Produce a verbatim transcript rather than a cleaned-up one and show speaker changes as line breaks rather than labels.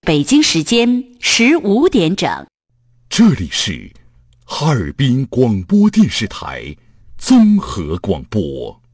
北京时间十五点整。
这里是哈尔滨广播电视台综合广播。